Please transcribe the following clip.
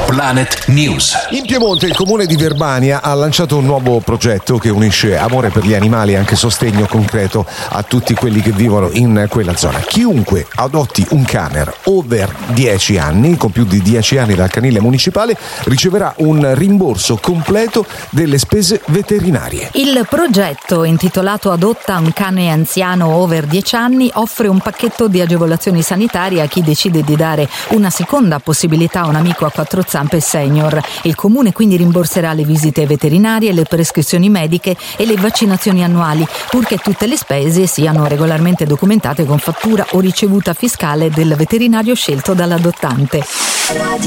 Planet News. In Piemonte il comune di Verbania ha lanciato un nuovo progetto che unisce amore per gli animali e anche sostegno concreto a tutti quelli che vivono in quella zona. Chiunque adotti un cane over 10 anni, con più di 10 anni dal canile municipale, riceverà un rimborso completo delle spese veterinarie. Il progetto, intitolato Adotta un cane anziano over 10 anni, offre un pacchetto di agevolazioni sanitarie a chi decide di dare una seconda possibilità a un amico a quattro zampe senior. Il comune quindi rimborserà le visite veterinarie, le prescrizioni mediche e le vaccinazioni annuali, purché tutte le spese siano regolarmente documentate con fattura o ricevuta fiscale del veterinario scelto dall'adottante.